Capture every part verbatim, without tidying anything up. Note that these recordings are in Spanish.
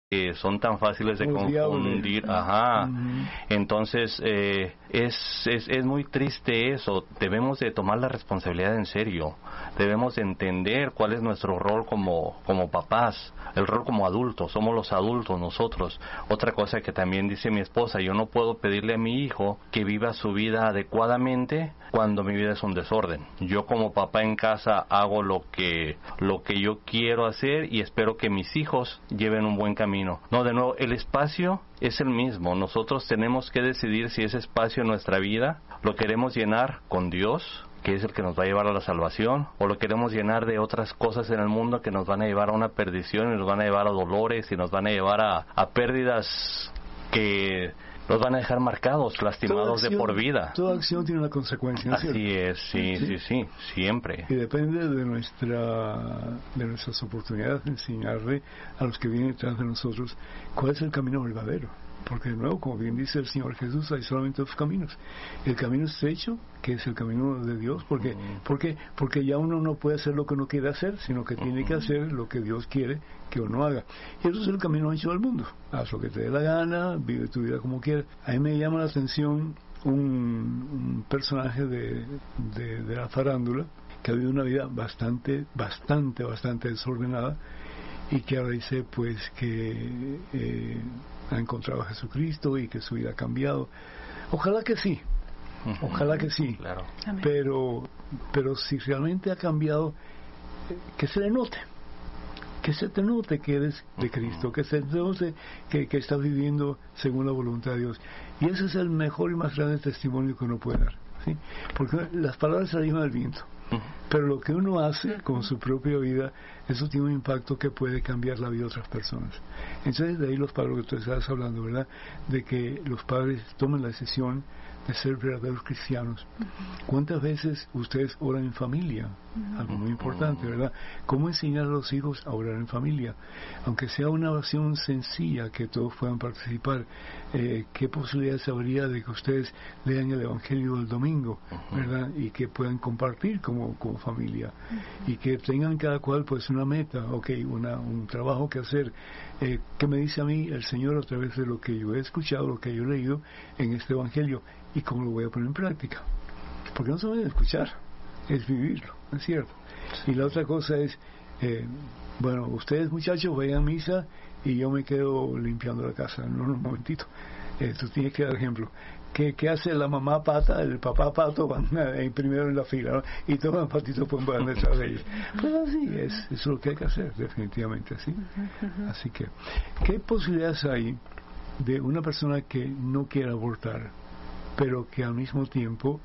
que son tan fáciles de Como confundir, diablo. ajá, Uh-huh. entonces eh, es, es es muy triste eso. Debemos de tomar la responsabilidad en serio, debemos de entender cuál es nuestro rol como como papás, el rol como adultos, somos los adultos nosotros. Otra cosa que también dice mi esposa, yo no puedo pedirle a mi hijo que viva su vida adecuadamente cuando mi vida es un desorden. Yo como papá en casa hago lo que lo que yo quiero hacer y espero que mis hijos lleven un buen camino. No, de nuevo, el espacio es el mismo. Nosotros tenemos que decidir si ese espacio en nuestra vida lo queremos llenar con Dios, que es el que nos va a llevar a la salvación, o lo queremos llenar de otras cosas en el mundo que nos van a llevar a una perdición y nos van a llevar a dolores y nos van a llevar a, a pérdidas que nos van a dejar marcados, lastimados acción, de por vida. Toda acción tiene una consecuencia, ¿no es Así cierto? es, sí, sí, sí, sí, siempre. Y depende de nuestra de nuestras oportunidades de enseñarle a los que vienen detrás de nosotros cuál es el camino verdadero. Porque de nuevo, como bien dice el Señor Jesús, hay solamente dos caminos. El camino estrecho, que es el camino de Dios, porque, uh-huh. porque, porque ya uno no puede hacer lo que uno quiere hacer, sino que uh-huh. tiene que hacer lo que Dios quiere que uno haga. Y eso es el camino ancho del mundo. Haz lo que te dé la gana, vive tu vida como quieras. A mí me llama la atención un, un personaje de, de, de la farándula que ha vivido una vida bastante, bastante, bastante desordenada y que ahora dice pues que eh, ha encontrado a Jesucristo y que su vida ha cambiado. Ojalá que sí, ojalá que sí, claro. pero pero si realmente ha cambiado, que se le note, que se te note que eres de Cristo, que se te note que, que estás viviendo según la voluntad de Dios. Y ese es el mejor y más grande testimonio que uno puede dar, ¿sí? Porque las palabras se animan al viento, pero lo que uno hace con su propia vida, eso tiene un impacto que puede cambiar la vida de otras personas. Entonces, de ahí los padres que tú estabas hablando, ¿verdad? De que los padres tomen la decisión de ser verdaderos cristianos. ¿Cuántas veces ustedes oran en familia? Algo muy importante, ¿verdad? ¿Cómo enseñar a los hijos a orar en familia? Aunque sea una oración sencilla que todos puedan participar, eh, ¿qué posibilidades habría de que ustedes lean el Evangelio del domingo, ¿verdad? Y que puedan compartir como, como familia. Y que tengan cada cual pues una meta, ok, una, un trabajo que hacer. Eh, ¿Qué me dice a mí el Señor a través de lo que yo he escuchado, lo que yo he leído en este Evangelio? ¿Y cómo lo voy a poner en práctica? Porque no se puede escuchar, es vivirlo, ¿no es cierto? Y la otra cosa es, eh, bueno, ustedes muchachos vayan a misa y yo me quedo limpiando la casa. No, no, un momentito, eh, tú tienes que dar ejemplo. ¿Qué, ¿Qué hace la mamá pata, el papá pato? Van eh, primero en la fila, ¿no? Y todos los patitos pueden van detrás de ellos. Pues así es, eso es lo que hay que hacer, definitivamente, así. Así que, ¿qué posibilidades hay de una persona que no quiera abortar, pero que al mismo tiempo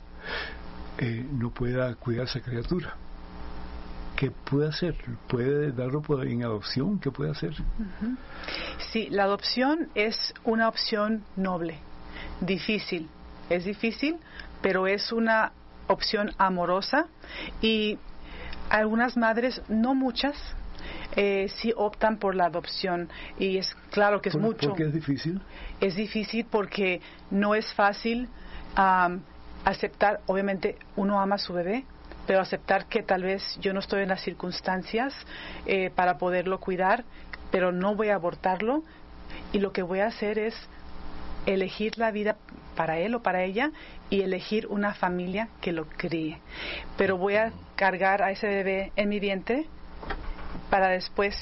eh, no pueda cuidar a esa criatura? ¿Qué puede hacer? ¿Puede darlo en adopción? ¿Qué puede hacer? Uh-huh. Sí, la adopción es una opción noble, difícil, es difícil, pero es una opción amorosa y algunas madres, no muchas, eh, sí optan por la adopción y es claro que es ¿Por, mucho. ¿Por qué es difícil? Es difícil porque no es fácil um, aceptar, obviamente uno ama a su bebé, pero aceptar que tal vez yo no estoy en las circunstancias eh, para poderlo cuidar, pero no voy a abortarlo y lo que voy a hacer es elegir la vida para él o para ella y elegir una familia que lo críe. Pero voy a cargar a ese bebé en mi vientre para después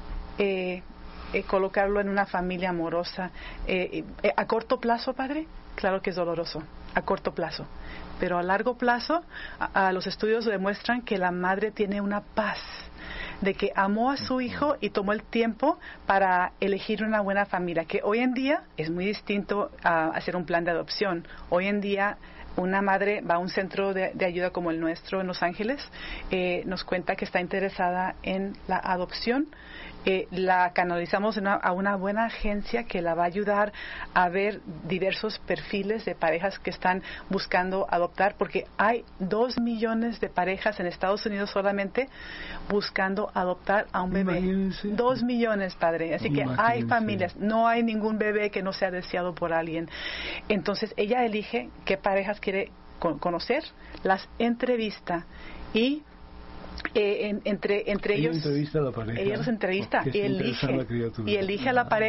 eh, eh, colocarlo en una familia amorosa. Eh, eh, ¿A corto plazo, padre? Claro que es doloroso, a corto plazo. Pero a largo plazo, a, a los estudios demuestran que la madre tiene una paz de que amó a su hijo y tomó el tiempo para elegir una buena familia, que hoy en día es muy distinto a hacer un plan de adopción. Hoy en día una madre va a un centro de, de ayuda como el nuestro en Los Ángeles, eh, nos cuenta que está interesada en la adopción, eh, la canalizamos en una, a una buena agencia que la va a ayudar a ver diversos perfiles de parejas que están buscando adoptar, porque hay dos millones de parejas en Estados Unidos solamente buscando adoptar a un bebé. Imagínense. Dos millones, padre. Así que Imagínense. hay familias, no hay ningún bebé que no sea deseado por alguien. Entonces ella elige qué parejas quiere con- conocer, las entrevista y eh, en, entre entre Ella ellos entrevista a la pareja. ella los entrevista porque y se interesa en elige la criatura. y elige a la pareja